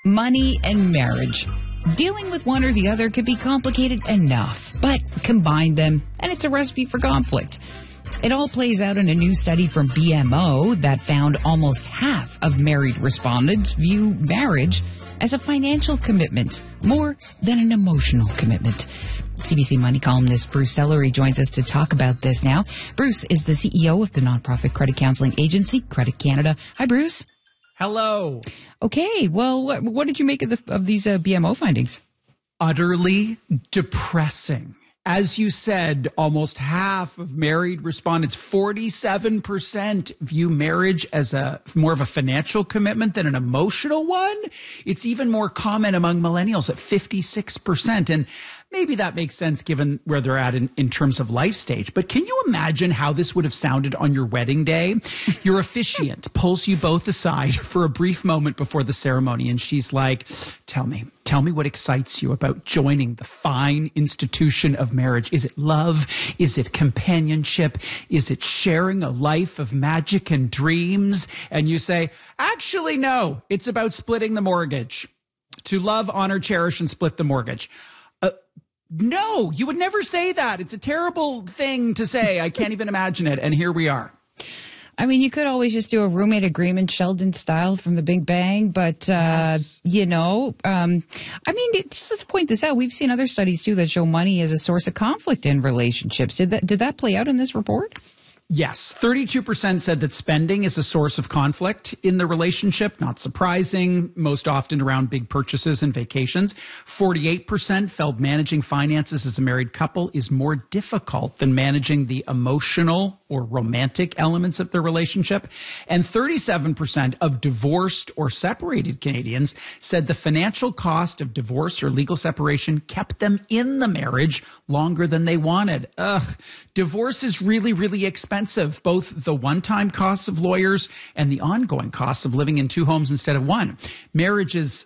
Money and marriage. Dealing with one or the other could be complicated enough, but combine them and it's a recipe for conflict. It all plays out in a new study from BMO that found almost half of married respondents view marriage as a financial commitment more than an emotional commitment. CBC Money columnist Bruce Sellery joins us to talk about this now. Bruce is the CEO of the nonprofit credit counseling agency, Credit Canada. Hi, Bruce. Hello. Okay, well, what did you make of these BMO findings? Utterly depressing. As you said, almost half of married respondents, 47%, view marriage as more of a financial commitment than an emotional one. It's even more common among millennials at 56%. And maybe that makes sense given where they're at in terms of life stage. But can you imagine how this would have sounded on your wedding day? Your officiant pulls you both aside for a brief moment before the ceremony, and she's like, tell me what excites you about joining the fine institution of marriage. Is it love? Is it companionship? Is it sharing a life of magic and dreams? And you say, actually, no, it's about splitting the mortgage. To love, honor, cherish, and split the mortgage. No, you would never say that. It's a terrible thing to say. I can't even imagine it. And here we are. I mean, you could always just do a roommate agreement, Sheldon style from The Big Bang. But, Yes. Just to point this out, we've seen other studies, too, that show money as a source of conflict in relationships. Did that play out in this report? Yes, 32% said that spending is a source of conflict in the relationship. Not surprising, most often around big purchases and vacations. 48% felt managing finances as a married couple is more difficult than managing the emotional or romantic elements of the relationship. And 37% of divorced or separated Canadians said the financial cost of divorce or legal separation kept them in the marriage longer than they wanted. Divorce is really, really expensive, both the one-time costs of lawyers and the ongoing costs of living in two homes instead of one. Marriage is